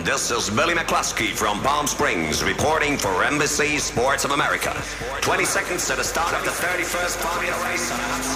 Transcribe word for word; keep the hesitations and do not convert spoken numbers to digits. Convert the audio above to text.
This is Billy McCluskey from Palm Springs reporting for Embassy Sports of America. twenty seconds to the start of the thirty-first Formula race on a hot